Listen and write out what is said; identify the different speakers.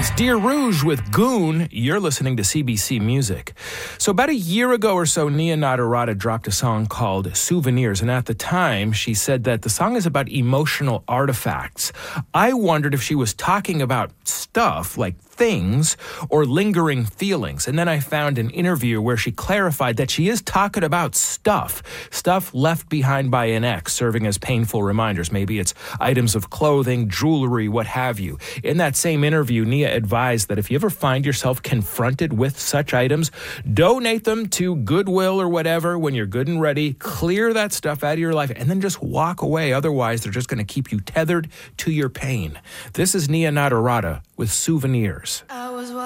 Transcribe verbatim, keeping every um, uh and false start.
Speaker 1: was Dear Rouge with Goon. You're listening to C B C Music. So about a year ago or so, Nia Nadarata dropped a song called Souvenirs, and at the time, she said that the song is about emotional artifacts. I wondered if she was talking about stuff like things or lingering feelings. And then I found an interview where she clarified that she is talking about stuff, stuff left behind by an ex, serving as painful reminders. Maybe it's items of clothing, jewelry, what have you. In that same interview, Nia advised that if you ever find yourself confronted with such items, donate them to Goodwill or whatever when you're good and ready. Clear that stuff out of your life and then just walk away. Otherwise, they're just going to keep you tethered to your pain. This is Nia Nadarata with Souvenirs.
Speaker 2: I was